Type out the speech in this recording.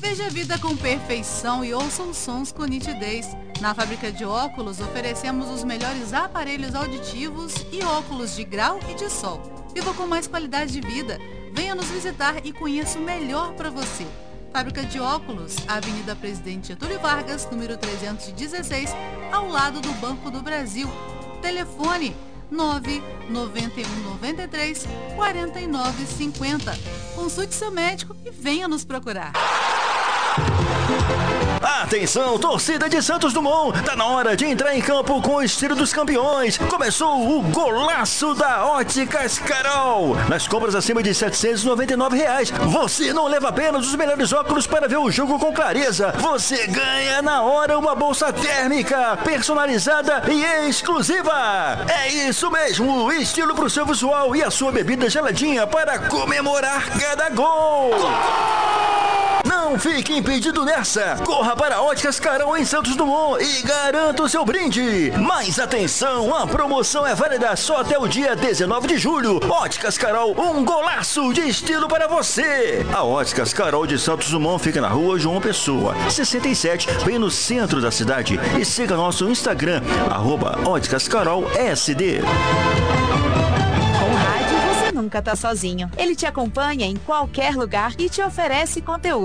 Veja a vida com perfeição e ouça os sons com nitidez. Na Fábrica de Óculos, oferecemos os melhores aparelhos auditivos e óculos de grau e de sol. Viva com mais qualidade de vida. Venha nos visitar e conheça o melhor para você. Fábrica de Óculos, Avenida Presidente Getúlio Vargas, número 316, ao lado do Banco do Brasil. Telefone 99193 4950. Consulte seu médico e venha nos procurar. Atenção, torcida de Santos Dumont, tá na hora de entrar em campo com o estilo dos campeões. Começou o golaço da Óticas Carol. Nas compras acima de R$ 799, você não leva apenas os melhores óculos para ver o jogo com clareza. Você ganha na hora uma bolsa térmica, personalizada e exclusiva. É isso mesmo, estilo pro seu visual e a sua bebida geladinha para comemorar cada gol. Não fique impedido nessa! Corra para Óticas Carol em Santos Dumont e garanta o seu brinde! Mas atenção, a promoção é válida só até o dia 19 de julho. Óticas Carol, um golaço de estilo para você! A Óticas Carol de Santos Dumont fica na rua João Pessoa, 67, bem no centro da cidade. E siga nosso Instagram, @óticascarolsd. Nunca tá sozinho. Ele te acompanha em qualquer lugar e te oferece conteúdo.